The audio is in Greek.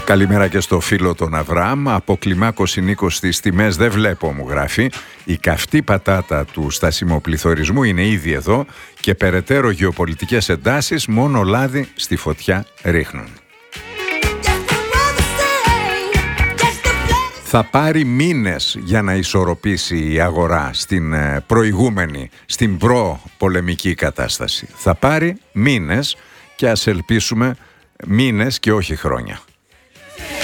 Καλημέρα και στο φίλο τον Αβραάμ. Από κλιμάκωση Νίκος στις τιμές δεν βλέπω, μου γράφει. Η καυτή πατάτα του στασιμοπληθωρισμού είναι ήδη εδώ και περαιτέρω γεωπολιτικές εντάσεις μόνο λάδι στη φωτιά ρίχνουν. Θα πάρει μήνες για να ισορροπήσει η αγορά στην προηγούμενη, στην προ-πολεμική κατάσταση. Θα πάρει μήνες και ας ελπίσουμε μήνες και όχι χρόνια.